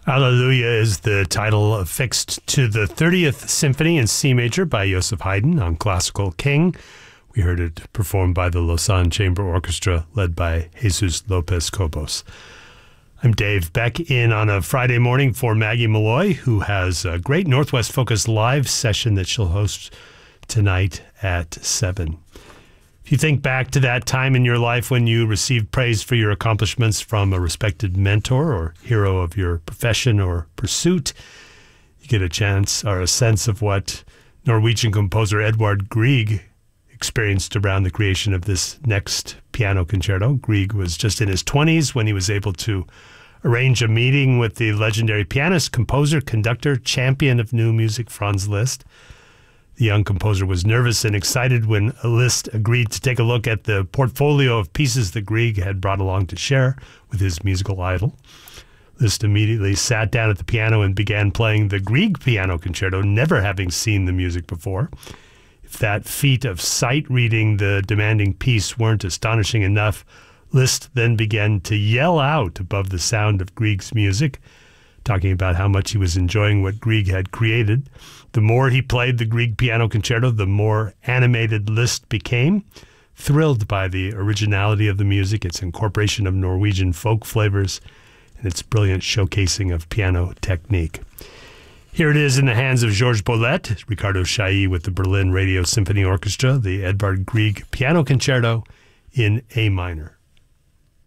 Alleluia is the title affixed to the 30th Symphony in C major by Joseph Haydn on Classical King. We heard it performed by the Lausanne Chamber Orchestra, led by Jesus Lopez Cobos. I'm Dave Beck, in on a Friday morning for Maggie Malloy, who has a great Northwest Focus live session that she'll host tonight at 7. If you think back to that time in your life when you received praise for your accomplishments from a respected mentor or hero of your profession or pursuit, you get a chance or a sense of what Norwegian composer Edvard Grieg experienced around the creation of this next piano concerto. Grieg was just in his 20s when he was able to arrange a meeting with the legendary pianist, composer, conductor, champion of new music, Franz Liszt. The young composer was nervous and excited when Liszt agreed to take a look at the portfolio of pieces that Grieg had brought along to share with his musical idol. Liszt immediately sat down at the piano and began playing the Grieg Piano Concerto, never having seen the music before. If that feat of sight reading the demanding piece weren't astonishing enough, Liszt then began to yell out above the sound of Grieg's music, talking about how much he was enjoying what Grieg had created. The more he played the Grieg Piano Concerto, the more animated Liszt became, thrilled by the originality of the music, its incorporation of Norwegian folk flavors, and its brilliant showcasing of piano technique. Here it is in the hands of Georges Boulez, Ricardo Chailly with the Berlin Radio Symphony Orchestra, the Edvard Grieg Piano Concerto in A minor.